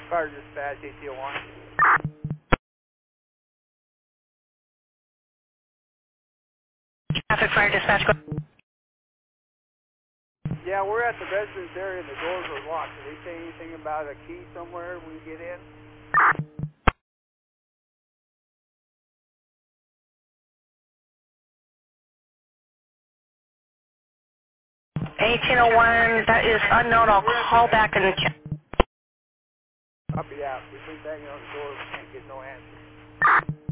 Fire dispatch, AT01. Traffic fire dispatch. Yeah, we're at the residence area and the doors are locked. Did they say anything about a key somewhere when you get in? 1801, that is unknown. I'll call back and check. Copy that. We've been banging on the door. We can't get no answer.